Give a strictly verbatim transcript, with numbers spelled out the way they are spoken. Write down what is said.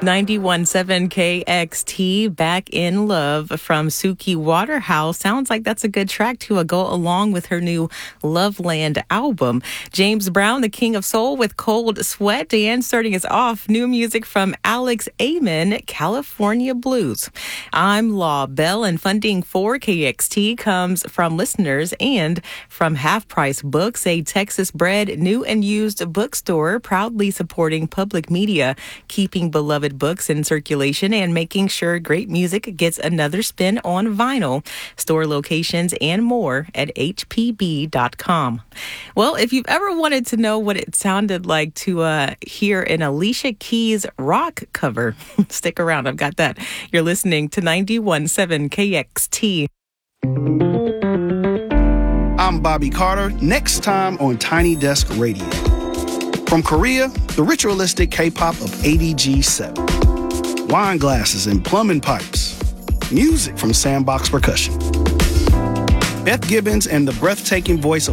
ninety-one point seven K X T, Back in Love from Suki Waterhouse. Sounds like that's a good track to uh, go along with her new Loveland album. James Brown, the King of Soul, with Cold Sweat. And starting us off, new music from Alex Amen, California Blues. I'm Law Bell, and funding for K X T comes from listeners and from Half Price Books, a Texas-bred new and used bookstore proudly supporting public media, keeping beloved books in circulation and making sure great music gets another spin on vinyl. Store locations and more at H P B dot com. Well, if you've ever wanted to know what it sounded like to uh, hear an Alicia Keys rock cover, stick around. I've got that. You're listening to ninety-one point seven K X T. I'm Bobby Carter. Next time on Tiny Desk Radio. From Korea, the ritualistic K-pop of A D G seven. Wine glasses and plumbing pipes. Music from Sandbox Percussion. Beth Gibbons and the breathtaking voice of